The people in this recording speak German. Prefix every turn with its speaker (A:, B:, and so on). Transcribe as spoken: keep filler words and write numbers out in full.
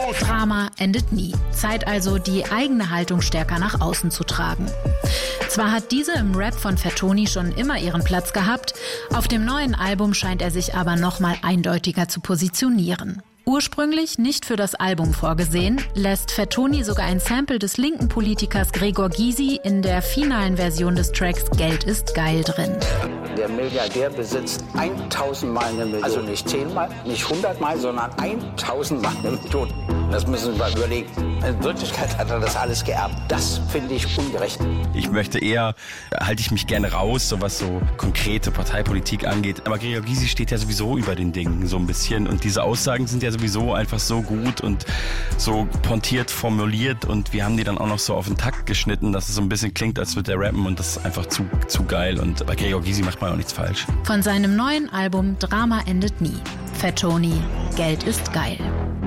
A: Drama endet nie. Zeit also, die eigene Haltung stärker nach außen zu tragen. Zwar hat diese im Rap von Fatoni schon immer ihren Platz gehabt, auf dem neuen Album scheint er sich aber nochmal eindeutiger zu positionieren. Ursprünglich nicht für das Album vorgesehen, lässt Fatoni sogar ein Sample des linken Politikers Gregor Gysi in der finalen Version des Tracks Geld ist geil drin.
B: Der Milliardär besitzt tausendmal eine Million. Also nicht zehnmal, nicht hundertmal, sondern tausendmal eine Million. Das müssen wir überlegen. In Wirklichkeit hat er das alles geerbt. Das finde ich ungerecht.
C: Ich möchte eher, halte ich mich gerne raus, so was so konkrete Parteipolitik angeht. Aber Gregor Gysi steht ja sowieso über den Dingen so ein bisschen. Und diese Aussagen sind ja sowieso einfach so gut und so pointiert formuliert. Und wir haben die dann auch noch so auf den Takt geschnitten, dass es so ein bisschen klingt, als würde der rappen. Und das ist einfach zu, zu geil. Und bei Gregor Gysi macht man auch nichts falsch.
A: Von seinem neuen Album Drama endet nie. Fatoni, Geld ist geil.